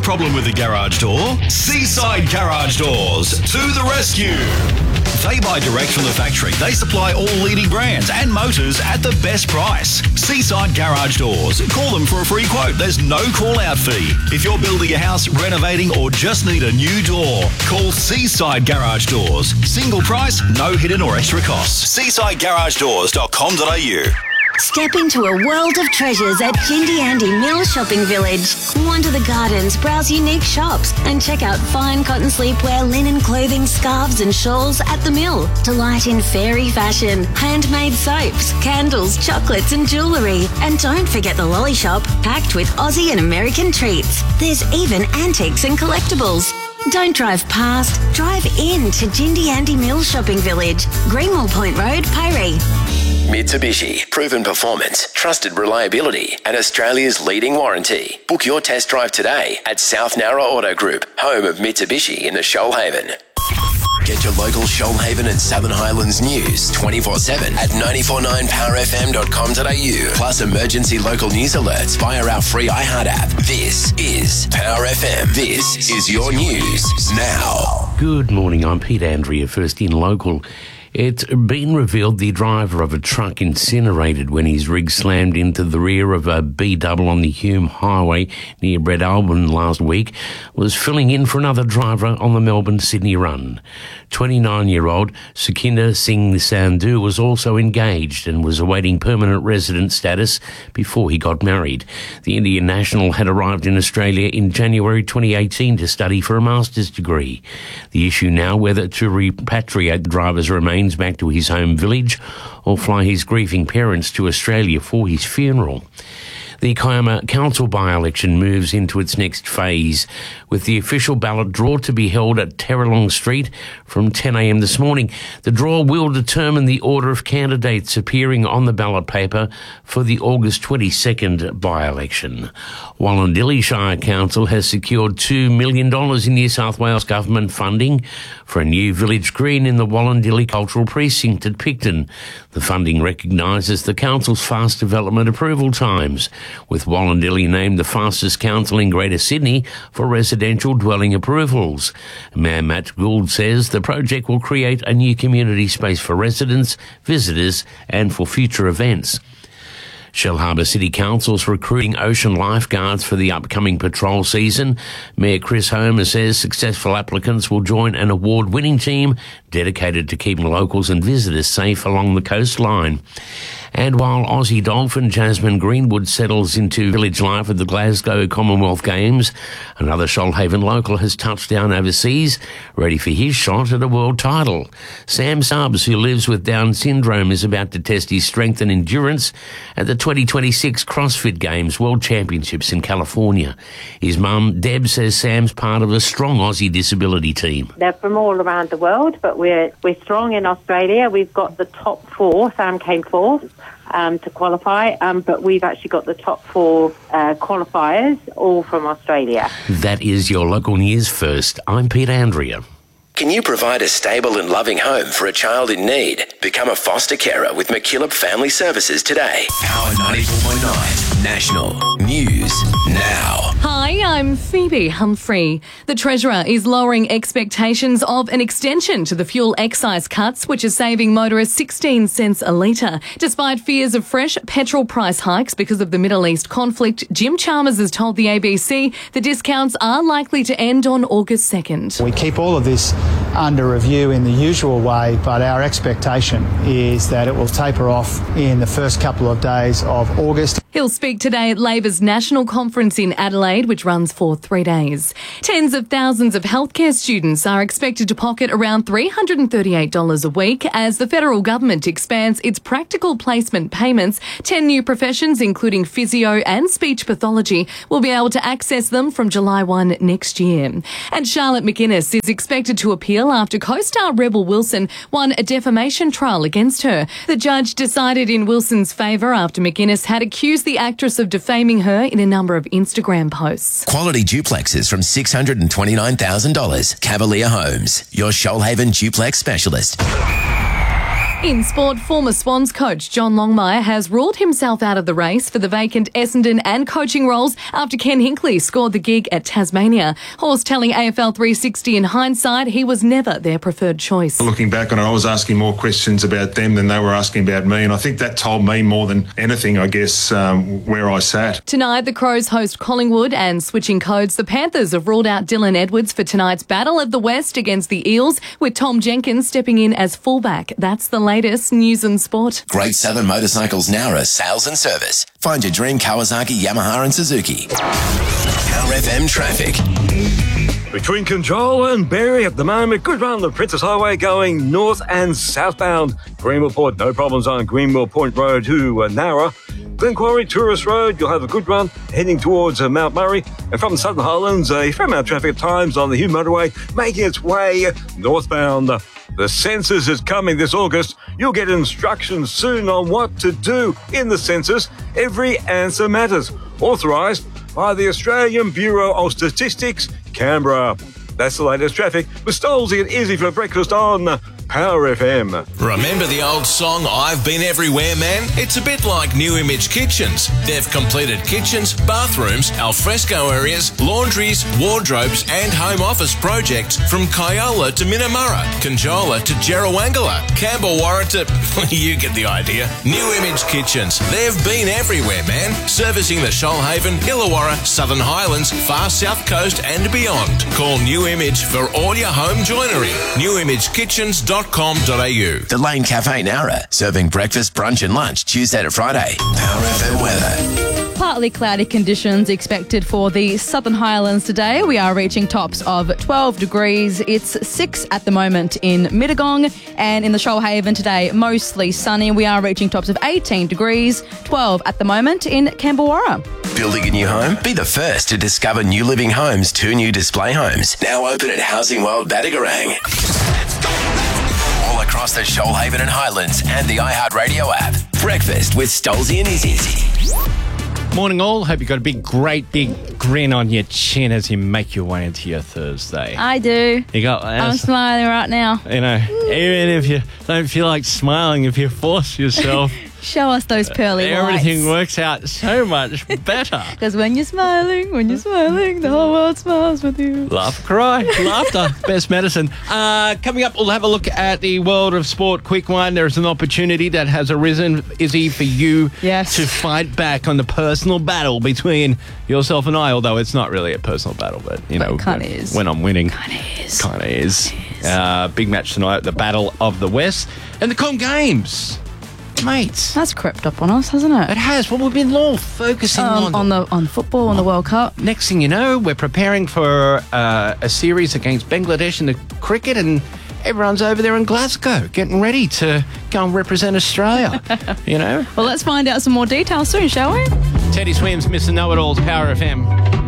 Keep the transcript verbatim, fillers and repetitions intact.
problem with the garage door? Seaside Garage Doors to the rescue. They buy direct from the factory. They supply all leading brands and motors at the best price. Seaside Garage Doors. Call them for a free quote. There's no call-out fee. If you're building a house, renovating, or just need a new door, call Seaside Garage Doors. Single price, no hidden or extra costs. seaside garage doors dot com dot a u. Step into a world of treasures at Jindy Andy Mill Shopping Village. Wander the gardens, browse unique shops, and check out fine cotton sleepwear, linen clothing, scarves and shawls at the mill. Delight in fairy fashion, handmade soaps, candles, chocolates and jewellery. And don't forget the lolly shop, packed with Aussie and American treats. There's even antiques and collectibles. Don't drive past, drive in to Jindy Andy Mill Shopping Village, Greenwell Point Road, Piree. Mitsubishi, proven performance, trusted reliability, and Australia's leading warranty. Book your test drive today at South Nowra Auto Group, home of Mitsubishi in the Shoalhaven. Get your local Shoalhaven and Southern Highlands news twenty-four seven at nine four nine power f m dot com dot a u. Plus emergency local news alerts via our free iHeart app. This is Power F M. This is your news now. Good morning, I'm Pete Andrea, first in local. It's been revealed the driver of a truck incinerated when his rig slammed into the rear of a B-double on the Hume Highway near Breadalbyn last week was filling in for another driver on the Melbourne-Sydney run. twenty-nine-year-old Sukhinder Singh Sandhu was also engaged and was awaiting permanent resident status before he got married. The Indian national had arrived in Australia in January twenty eighteen to study for a master's degree. The issue now whether to repatriate the driver's remains back to his home village or fly his grieving parents to Australia for his funeral. The Kiama Council by-election moves into its next phase, with the official ballot draw to be held at Terralong Street from ten a m this morning. The draw will determine the order of candidates appearing on the ballot paper for the August twenty-second by-election. Wallandilly Shire Council has secured two million dollars in New South Wales government funding for a new village green in the Wallandilly Cultural Precinct at Picton. The funding recognises the council's fast development approval times, with Wallandilly named the fastest council in Greater Sydney for residential dwelling approvals. Mayor Matt Gould says the project will create a new community space for residents, visitors and for future events. Shellharbour City Council's recruiting ocean lifeguards for the upcoming patrol season. Mayor Chris Homer says successful applicants will join an award-winning team dedicated to keeping locals and visitors safe along the coastline. And while Aussie Dolphin Jasmine Greenwood settles into village life at the Glasgow Commonwealth Games, another Shoalhaven local has touched down overseas, ready for his shot at a world title. Sam Stubbs, who lives with Down syndrome, is about to test his strength and endurance at the twenty twenty-six CrossFit Games World Championships in California. His mum, Deb, says Sam's part of a strong Aussie disability team. They're from all around the world, but we're we're strong in Australia. We've got the top four. Sam came fourth. Um, to qualify, um, but we've actually got the top four uh, qualifiers, all from Australia. That is your local news first. I'm Pete Andrea. Can you provide a stable and loving home for a child in need? Become a foster carer with McKillop Family Services today. Power ninety-four point nine National News Now. Hi, I'm Phoebe Humphrey. The Treasurer is lowering expectations of an extension to the fuel excise cuts, which is saving motorists sixteen cents a litre. Despite fears of fresh petrol price hikes because of the Middle East conflict, Jim Chalmers has told the A B C the discounts are likely to end on August second. We keep all of this under review in the usual way, but our expectation is that it will taper off in the first couple of days of August. He'll speak today at Labor's National Conference in Adelaide, which runs for three days. Tens of thousands of healthcare students are expected to pocket around three hundred thirty-eight dollars a week as the federal government expands its practical placement payments. Ten new professions, including physio and speech pathology, will be able to access them from July first next year. And Charlotte McGuinness is expected to appeal after co-star Rebel Wilson won a defamation trial against her. The judge decided in Wilson's favour after McGuinness had accused the actress of defaming her in a number of Instagram posts. Quality duplexes from six hundred twenty-nine thousand dollars. Cavalier Homes, your Shoalhaven duplex specialist. In sport, former Swans coach John Longmire has ruled himself out of the race for the vacant Essendon and coaching roles after Ken Hinkley scored the gig at Tasmania. Horse telling A F L three sixty in hindsight he was never their preferred choice. Looking back on it, I was asking more questions about them than they were asking about me, and I think that told me more than anything, I guess, um, where I sat. Tonight, the Crows host Collingwood, and switching codes, the Panthers have ruled out Dylan Edwards for tonight's Battle of the West against the Eels, with Tom Jenkins stepping in as fullback. That's the latest news and sport. Great Southern Motorcycles Nowra sales and service. Find your dream Kawasaki, Yamaha and Suzuki. Power F M traffic. Between Conjola and Berry at the moment, good run on the Princess Highway going north and southbound. Greenville Port, no problems on Greenville Point Road to uh, Nowra. Glen Quarry Tourist Road, you'll have a good run heading towards uh, Mount Murray. And from the Southern Highlands, a fair amount of traffic at times on the Hume Motorway making its way northbound. The census is coming this August. You'll get instructions soon on what to do in the census. Every answer matters. Authorised by the Australian Bureau of Statistics, Canberra. That's the latest traffic with Stolzy and Izzy for breakfast on Power F M. Remember the old song, I've Been Everywhere, Man? It's a bit like New Image Kitchens. They've completed kitchens, bathrooms, alfresco areas, laundries, wardrobes and home office projects from Kyola to Minamurra, Conjola to Jerrawangala, Campbell-Warra to... you get the idea. New Image Kitchens. They've been everywhere, man. Servicing the Shoalhaven, Illawarra, Southern Highlands, far south coast and beyond. Call New Image for all your home joinery. new image kitchens dot com dot a u. The Lane Cafe Nowra, serving breakfast, brunch and lunch Tuesday to Friday. Power F M weather. Partly cloudy conditions expected for the Southern Highlands today. We are reaching tops of twelve degrees. It's six at the moment in Mittagong, and in the Shoalhaven today, mostly sunny. We are reaching tops of eighteen degrees, twelve at the moment in Campbell-Warra. Building a new home? Be the first to discover New Living Homes' two new display homes. Now open at Housing World Badagarang. All across the Shoalhaven and Highlands and the iHeartRadio app. Breakfast with Stolzy and Izzy. Morning all. Hope you've got a big, great big grin on your chin as you make your way into your Thursday. I do. You got. I'm smiling right now. You know, even if you don't feel like smiling, if you force yourself, show us those pearly whites. Everything works out so much better. Because when you're smiling, when you're smiling, the whole world smiles with you. Laugh, cry, laughter, best medicine. Uh, coming up, we'll have a look at the world of sport. Quick one. There's an opportunity that has arisen, Izzy, for you yes. to fight back on the personal battle between yourself and I. Although it's not really a personal battle, but you but know, kind when, is. when I'm winning, kind of is. Kind of is. Uh, big match tonight, the Battle of the West, and the Com Games. Mate, that's crept up on us, hasn't it? It has. Well, we've been all focusing um, on on the on football, on the World Cup. Next thing you know, we're preparing for uh, a series against Bangladesh in the cricket, and everyone's over there in Glasgow getting ready to go and represent Australia. You know. Well, let's find out some more details soon, shall we? Teddy Swims, Mister Know-It-All's Power F M.